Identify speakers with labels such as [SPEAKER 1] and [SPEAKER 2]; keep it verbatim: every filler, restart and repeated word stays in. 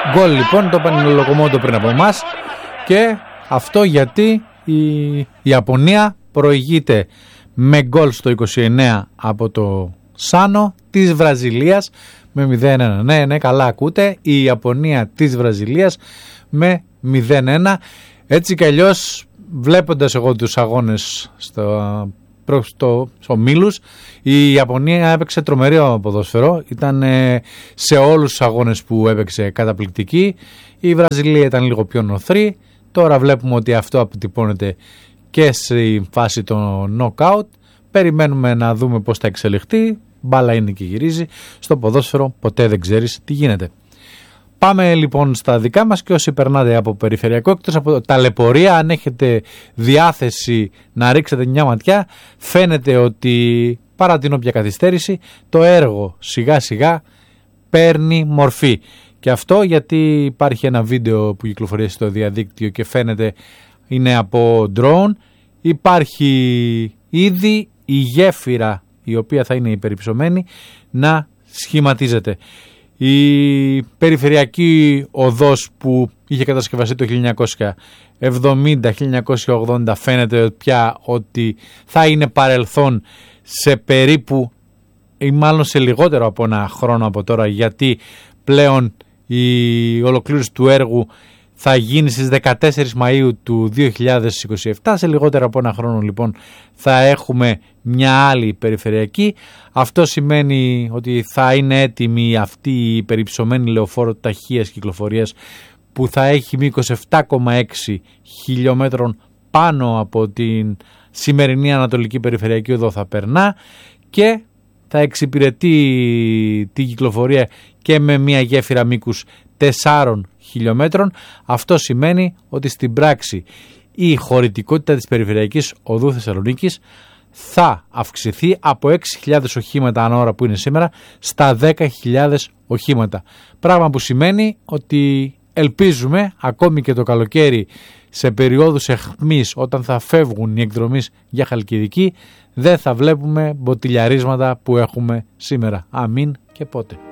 [SPEAKER 1] Γκολ λοιπόν, το έπαιρνε ο Λοκομότο πριν από εμάς, και αυτό γιατί η, η Ιαπωνία προηγείται με γκολ στο είκοσι εννέα από το Σάνο της Βραζιλίας με μηδέν ένα. Ναι, ναι, καλά ακούτε, η Ιαπωνία της Βραζιλίας με μηδέν ένα. Έτσι κι αλλιώς, βλέποντας εγώ τους αγώνες στο, στο, στο Μίλους, η Ιαπωνία έπαιξε τρομερό ποδόσφαιρο, ήταν ε, σε όλους τους αγώνες που έπαιξε καταπληκτική. Η Βραζιλία ήταν λίγο πιο νοθρή. Τώρα βλέπουμε ότι αυτό αποτυπώνεται και στη φάση των knockout. Περιμένουμε να δούμε πώς θα εξελιχθεί. Μπάλα είναι και γυρίζει. Στο ποδόσφαιρο ποτέ δεν ξέρεις τι γίνεται. Πάμε λοιπόν στα δικά μας, και όσοι περνάτε από περιφερειακό, εκτός από ταλαιπωρία, αν έχετε διάθεση να ρίξετε μια ματιά, φαίνεται ότι παρά την όποια καθυστέρηση το έργο σιγά σιγά παίρνει μορφή. Και αυτό γιατί υπάρχει ένα βίντεο που κυκλοφορεί στο διαδίκτυο και φαίνεται είναι από drone. Υπάρχει ήδη η γέφυρα, η οποία θα είναι υπερυψωμένη, να σχηματίζεται. Η περιφερειακή οδός που είχε κατασκευαστεί το χίλια εννιακόσια εβδομήντα χίλια εννιακόσια ογδόντα φαίνεται πια ότι θα είναι παρελθόν σε περίπου, ή μάλλον σε λιγότερο από ένα χρόνο από τώρα, γιατί πλέον η ολοκλήρωση του έργου θα γίνει στις δεκατέσσερις Μαΐου του δύο χιλιάδες είκοσι επτά. Σε λιγότερο από ένα χρόνο λοιπόν θα έχουμε μια άλλη περιφερειακή. Αυτό σημαίνει ότι θα είναι έτοιμη αυτή η υπερυψωμένη λεωφόρο ταχείας κυκλοφορίας, που θα έχει μήκος επτά κόμμα έξι χιλιόμετρων πάνω από την σημερινή Ανατολική Περιφερειακή Οδό θα περνά, και θα εξυπηρετεί την κυκλοφορία και με μια γέφυρα μήκους τεσσάρων χιλιόμετρων. Αυτό σημαίνει ότι στην πράξη η χωρητικότητα της Περιφερειακής Οδού Θεσσαλονίκης θα αυξηθεί από έξι χιλιάδες οχήματα ανά ώρα που είναι σήμερα στα δέκα χιλιάδες οχήματα. Πράγμα που σημαίνει ότι ελπίζουμε ακόμη και το καλοκαίρι, σε περιόδους αιχμής, όταν θα φεύγουν οι εκδρομείς για Χαλκιδική, δεν θα βλέπουμε μποτιλιαρίσματα που έχουμε σήμερα. Αμήν και πότε.